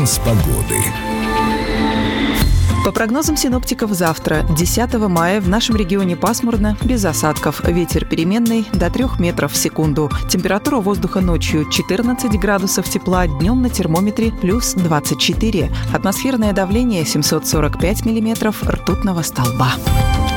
Прогноз погоды. По прогнозам синоптиков, завтра, 10 мая, в нашем регионе пасмурно, без осадков. Ветер переменный до 3 метров в секунду. Температура воздуха ночью 14 градусов тепла, днем на термометре плюс 24. Атмосферное давление 745 миллиметров ртутного столба.